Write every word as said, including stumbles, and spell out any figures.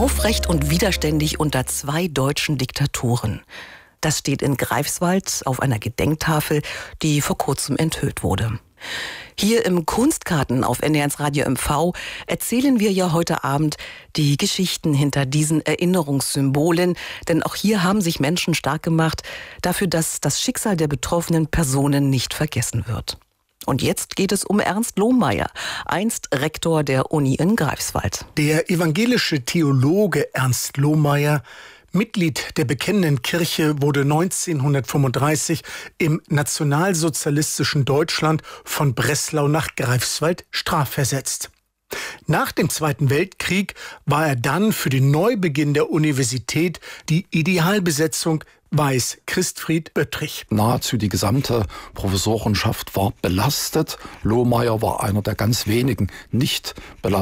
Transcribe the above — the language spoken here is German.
Aufrecht und widerständig unter zwei deutschen Diktaturen. Das steht in Greifswald auf einer Gedenktafel, die vor kurzem enthüllt wurde. Hier im Kunstgarten auf N D R eins Radio M V erzählen wir ja heute Abend die Geschichten hinter diesen Erinnerungssymbolen. Denn auch hier haben sich Menschen stark gemacht dafür, dass das Schicksal der betroffenen Personen nicht vergessen wird. Und jetzt geht es um Ernst Lohmeyer, einst Rektor der Uni in Greifswald. Der evangelische Theologe Ernst Lohmeyer, Mitglied der Bekennenden Kirche, wurde neunzehnhundertfünfunddreißig im nationalsozialistischen Deutschland von Breslau nach Greifswald strafversetzt. Nach dem Zweiten Weltkrieg war er dann für den Neubeginn der Universität die Idealbesetzung Weiß Christfried Böttrich. Nahezu die gesamte Professorenschaft war belastet. Lohmeyer war einer der ganz wenigen nicht belasteten